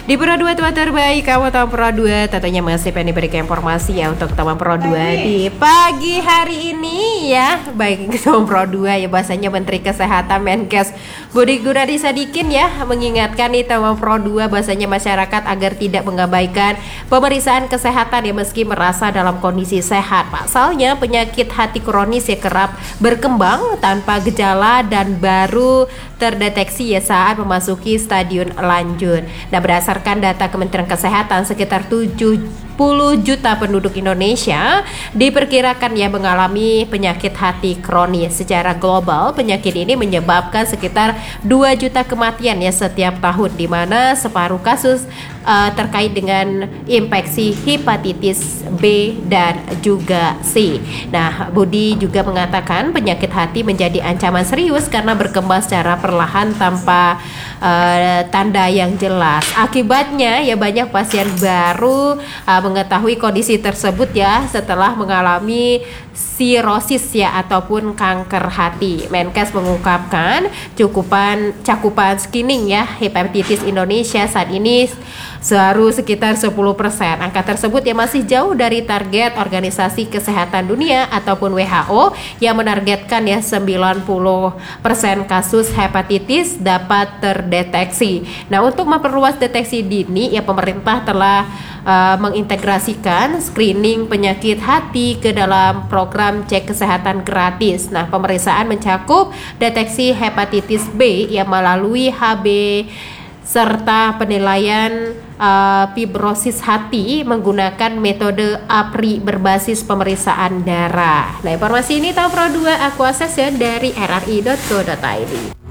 Di Pro 2 tua terbaik, kamu tahu Pro 2 tentunya masih pengen diberikan informasi ya untuk teman Pro 2 di pagi hari ini ya. Baik teman Pro 2 ya, bahasanya Menteri Kesehatan Menkes Budi Gunadi Sadikin ya mengingatkan nih teman Pro 2 bahasanya masyarakat agar tidak mengabaikan pemeriksaan kesehatan ya meski merasa dalam kondisi sehat. Pasalnya penyakit hati kronis ya kerap berkembang tanpa gejala dan baru terdeteksi ya saat memasuki stadion lanjut. Nah, berdasarkan data Kementerian Kesehatan, sekitar 70 juta penduduk Indonesia diperkirakan ya mengalami penyakit hati kronis. Secara global, penyakit ini menyebabkan sekitar 2 juta kematian ya setiap tahun, di mana separuh kasus terkait dengan infeksi hepatitis B dan juga C. Nah, Budi juga mengatakan penyakit hati menjadi ancaman serius karena berkembang secara perlahan tanpa tanda yang jelas. Akibatnya ya banyak pasien baru mengetahui kondisi tersebut ya setelah mengalami sirosis ya ataupun kanker hati. Menkes mengungkapkan cakupan screening ya hepatitis Indonesia saat ini seharusnya sekitar 10%. Angka tersebut ya masih jauh dari target Organisasi Kesehatan Dunia ataupun WHO yang menargetkan ya 90% kasus hepatitis dapat terdeteksi. Nah, untuk memperluas deteksi dini ya pemerintah telah mengintegrasikan screening penyakit hati ke dalam program cek kesehatan gratis. Nah, pemeriksaan mencakup deteksi hepatitis B yang melalui HB serta penilaian fibrosis hati menggunakan metode APRI berbasis pemeriksaan darah. Nah, informasi ini tahu Pro 2 aku akses ya dari rri.co.id.